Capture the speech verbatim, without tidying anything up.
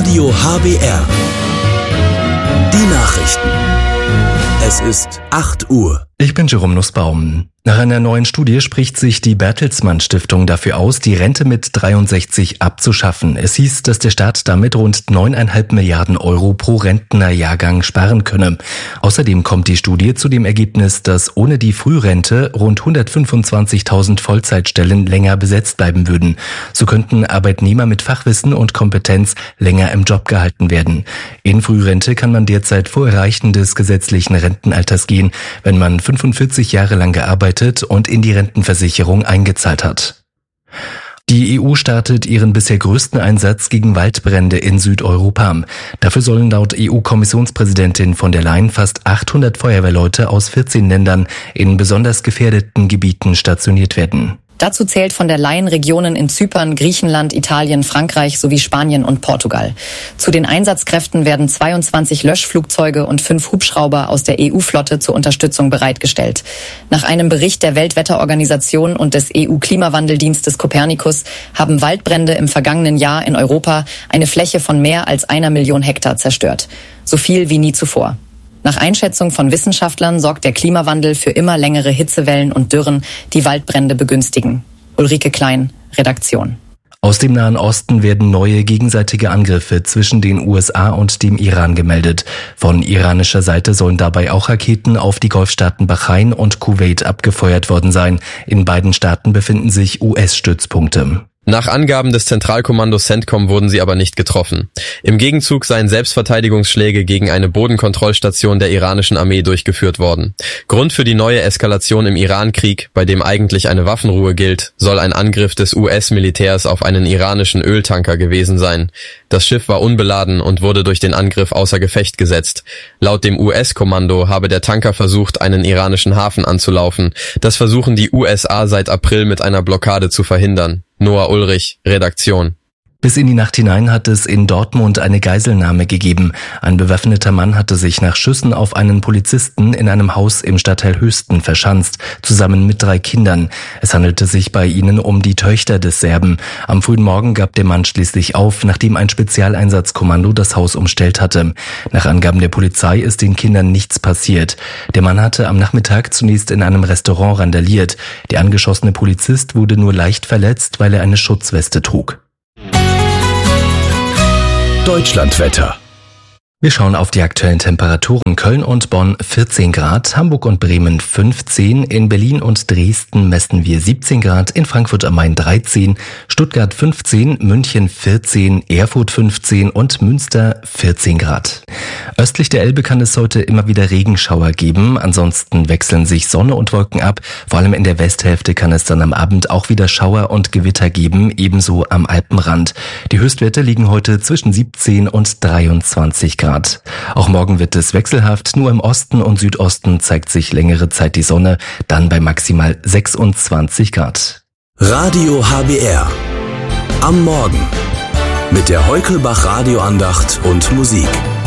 Radio H B R. Die Nachrichten. Es ist acht Uhr. Ich bin Jerome Nussbaum. Nach einer neuen Studie spricht sich die Bertelsmann Stiftung dafür aus, die Rente mit dreiundsechzig abzuschaffen. Es hieß, dass der Staat damit rund neuneinhalb Milliarden Euro pro Rentnerjahrgang sparen könne. Außerdem kommt die Studie zu dem Ergebnis, dass ohne die Frührente rund hundertfünfundzwanzigtausend Vollzeitstellen länger besetzt bleiben würden. So könnten Arbeitnehmer mit Fachwissen und Kompetenz länger im Job gehalten werden. In Frührente kann man derzeit vor Erreichen des gesetzlichen Rentenalters gehen, wenn man fünfundvierzig Jahre lang gearbeitet und in die Rentenversicherung eingezahlt hat. Die E U startet ihren bisher größten Einsatz gegen Waldbrände in Südeuropa. Dafür sollen laut E U-Kommissionspräsidentin von der Leyen fast achthundert Feuerwehrleute aus vierzehn Ländern in besonders gefährdeten Gebieten stationiert werden. Dazu zählt von der Leyen Regionen in Zypern, Griechenland, Italien, Frankreich sowie Spanien und Portugal. Zu den Einsatzkräften werden zweiundzwanzig Löschflugzeuge und fünf Hubschrauber aus der E U-Flotte zur Unterstützung bereitgestellt. Nach einem Bericht der Weltwetterorganisation und des E U-Klimawandeldienstes Copernicus haben Waldbrände im vergangenen Jahr in Europa eine Fläche von mehr als einer Million Hektar zerstört. So viel wie nie zuvor. Nach Einschätzung von Wissenschaftlern sorgt der Klimawandel für immer längere Hitzewellen und Dürren, die Waldbrände begünstigen. Ulrike Klein, Redaktion. Aus dem Nahen Osten werden neue gegenseitige Angriffe zwischen den U S A und dem Iran gemeldet. Von iranischer Seite sollen dabei auch Raketen auf die Golfstaaten Bahrain und Kuwait abgefeuert worden sein. In beiden Staaten befinden sich U S-Stützpunkte. Nach Angaben des Zentralkommandos CENTCOM wurden sie aber nicht getroffen. Im Gegenzug seien Selbstverteidigungsschläge gegen eine Bodenkontrollstation der iranischen Armee durchgeführt worden. Grund für die neue Eskalation im Iran-Krieg, bei dem eigentlich eine Waffenruhe gilt, soll ein Angriff des U S-Militärs auf einen iranischen Öltanker gewesen sein. Das Schiff war unbeladen und wurde durch den Angriff außer Gefecht gesetzt. Laut dem U S-Kommando habe der Tanker versucht, einen iranischen Hafen anzulaufen. Das versuchen die U S A seit April mit einer Blockade zu verhindern. Noah Ulrich, Redaktion. Bis in die Nacht hinein hat es in Dortmund eine Geiselnahme gegeben. Ein bewaffneter Mann hatte sich nach Schüssen auf einen Polizisten in einem Haus im Stadtteil Höchsten verschanzt, zusammen mit drei Kindern. Es handelte sich bei ihnen um die Töchter des Serben. Am frühen Morgen gab der Mann schließlich auf, nachdem ein Spezialeinsatzkommando das Haus umstellt hatte. Nach Angaben der Polizei ist den Kindern nichts passiert. Der Mann hatte am Nachmittag zunächst in einem Restaurant randaliert. Der angeschossene Polizist wurde nur leicht verletzt, weil er eine Schutzweste trug. Deutschlandwetter. Wir schauen auf die aktuellen Temperaturen. Köln und Bonn vierzehn Grad, Hamburg und Bremen fünfzehn, in Berlin und Dresden messen wir siebzehn Grad, in Frankfurt am Main dreizehn, Stuttgart fünfzehn, München vierzehn, Erfurt fünfzehn und Münster vierzehn Grad. Östlich der Elbe kann es heute immer wieder Regenschauer geben, ansonsten wechseln sich Sonne und Wolken ab. Vor allem in der Westhälfte kann es dann am Abend auch wieder Schauer und Gewitter geben, ebenso am Alpenrand. Die Höchstwerte liegen heute zwischen siebzehn und dreiundzwanzig Grad. Auch morgen wird es wechselhaft, nur im Osten und Südosten zeigt sich längere Zeit die Sonne, dann bei maximal sechsundzwanzig Grad. Radio H B R. Am Morgen. Mit der Heukelbach Radioandacht und Musik.